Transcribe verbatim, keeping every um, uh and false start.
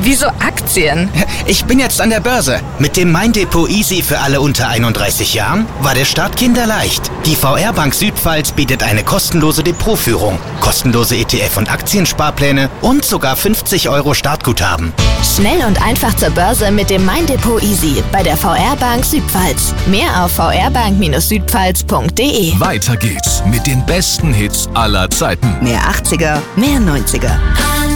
Wieso Aktien? Ich bin jetzt an der Börse. Mit dem Mein Depot Easy für alle unter einunddreißig Jahren war der Start kinderleicht. Die V R Bank Südpfalz bietet eine kostenlose Depotführung, kostenlose E T F- und Aktiensparpläne und sogar fünfzig Euro Startguthaben. Schnell und einfach zur Börse mit dem Mein Depot Easy bei der V R Bank Südpfalz. Mehr auf v r bank südpfalz punkt d e. Weiter geht's mit den besten Hits aller Zeiten. Mehr achtziger, mehr neunziger.